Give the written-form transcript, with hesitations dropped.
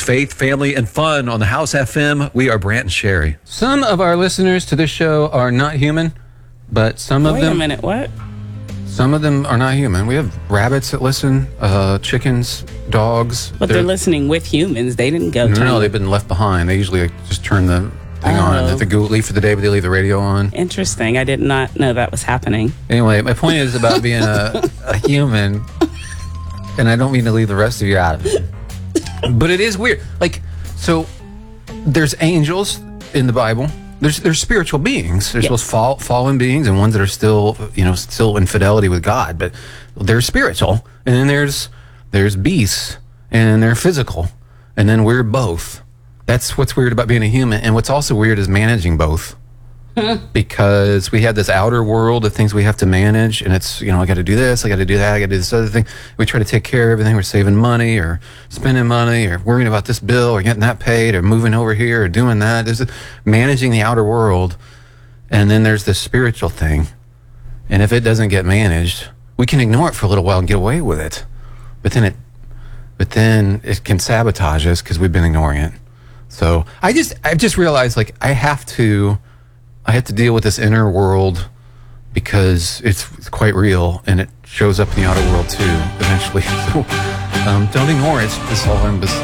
faith, family, and fun on the House FM. We are Brant and Sherry. Some of our listeners to this show are not human, but some of them... Wait a minute, what? Some of them are not human. We have rabbits that listen, chickens, dogs. But they're listening with humans. They didn't go. No, they've been left behind. They usually just turn the thing on and they leave for the day, but they leave the radio on. Interesting. I did not know that was happening. Anyway, my point is about being a human, and I don't mean to leave the rest of you out of it. But it is weird. Like, so there's angels in the Bible. There's spiritual beings. There's those fallen beings and ones that are still in fidelity with God, but they're spiritual. And then there's beasts, and they're physical, and then we're both. That's what's weird about being a human. And what's also weird is managing both. Because we have this outer world of things we have to manage, and it's, I got to do this, I got to do that, I got to do this other thing. We try to take care of everything. We're saving money or spending money or worrying about this bill or getting that paid or moving over here or doing that. There's managing the outer world, and then there's this spiritual thing. And if it doesn't get managed, we can ignore it for a little while and get away with it. But then it can sabotage us because we've been ignoring it. So I've just realized, like, I have to deal with this inner world because it's quite real, and it shows up in the outer world too eventually. So don't ignore it. That's all I'm